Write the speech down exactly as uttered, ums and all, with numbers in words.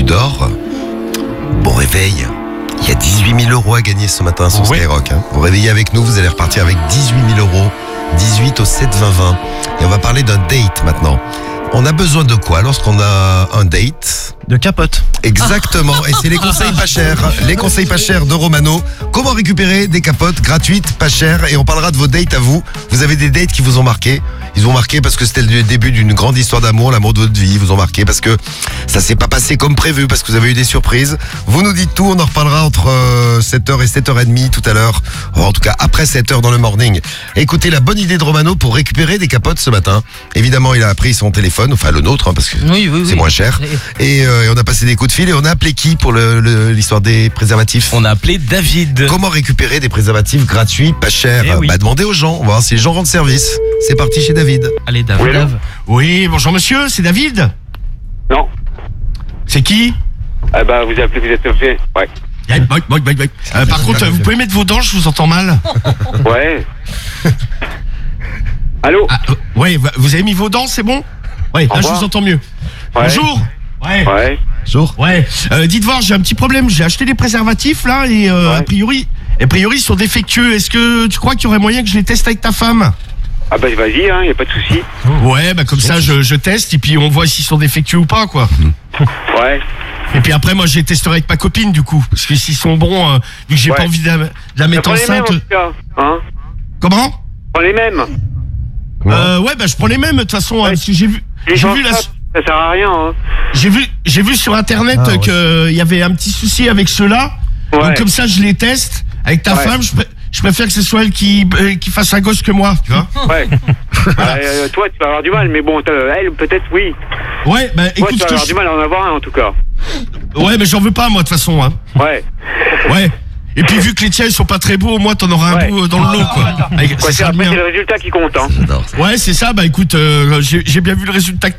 d'or. Bon réveil. Il y a dix-huit mille euros à gagner ce matin sur Oui. Skyrock. Hein. Vous réveillez avec nous, vous allez repartir avec dix-huit mille euros. dix-huit au sept vingt vingt. Et on va parler d'un date maintenant. On a besoin de quoi lorsqu'on a un date? De capote. Exactement, et c'est les conseils pas chers. Les conseils pas chers de Romano. Comment récupérer des capotes gratuites, pas chères. Et on parlera de vos dates à vous. Vous avez des dates qui vous ont marqué. Ils ont marqué parce que c'était le début d'une grande histoire d'amour, l'amour de votre vie. Ils vous ont marqué parce que ça s'est pas passé comme prévu, parce que vous avez eu des surprises. Vous nous dites tout, on en reparlera entre euh, sept heures et sept heures trente tout à l'heure. En tout cas, après sept heures dans le morning. Écoutez la bonne idée de Romano pour récupérer des capotes ce matin. Évidemment, il a pris son téléphone, enfin le nôtre, hein, parce que Oui, oui, c'est oui. moins cher. Et, euh, et on a passé des coups de fil et on a appelé qui pour le- le- l'histoire des préservatifs? On a appelé David. Comment récupérer des préservatifs gratuits, pas chers? Eh oui. Bah demandez aux gens, on va voir si les gens rendent service. C'est parti chez David. Allez, David. Oui, allô Oui, bonjour monsieur, c'est David. Non. C'est qui? Ah bah vous appelez, vous êtes fait. Ouais. Euh, Par contre, vous pouvez mettre vos dents, je vous entends mal. Ouais. Allô. Ah, euh, ouais, vous avez mis vos dents, c'est bon? Ouais, Au là je revoir. vous entends mieux. Ouais. Bonjour. Ouais. Ouais. Bonjour. Ouais. Euh, dites voir, j'ai un petit problème. J'ai acheté des préservatifs là et euh, Ouais. a priori, a priori ils sont défectueux. Est-ce que tu crois qu'il y aurait moyen que je les teste avec ta femme? Ah bah vas-y, hein, y a pas de souci. Ouais, bah comme ça je, je teste et puis on voit s'ils sont défectueux ou pas quoi. Ouais. Et puis après moi je les testerai avec ma copine du coup parce que s'ils sont bons, euh, vu que j'ai Ouais. pas envie de la, de la mettre Prends les mêmes en enceinte. tout cas, hein. Comment? Prends les mêmes. Euh, ouais, bah je prends les mêmes de toute façon, hein, Ouais. parce que j'ai vu, Les j'ai gens vu la, ça, ça sert à rien, hein. j'ai vu, j'ai vu sur internet Ah, ouais. qu'il y avait un petit souci avec ceux-là. Ouais. Donc comme ça je les teste avec ta Ouais. femme. Je, pr- je préfère que ce soit elle qui, euh, qui fasse un gosse que moi, tu vois. Ouais. Euh, toi, tu vas avoir du mal, mais bon, t'as- elle, peut-être, oui. Ouais, bah Toi, écoute tu ce vas que avoir je... du mal à en avoir un, en tout cas. Ouais, mais j'en veux pas moi de toute façon. Hein. Ouais. Ouais. Et puis vu que les tiens ils sont pas très beaux, au moins t'en auras un Ouais. beau euh, dans le lot quoi. Avec- Quoi, ça c'est sera après, bien. c'est le résultat qui compte, hein. J'adore. Ouais, c'est ça. Bah écoute, euh, j'ai j'ai bien vu le résultat que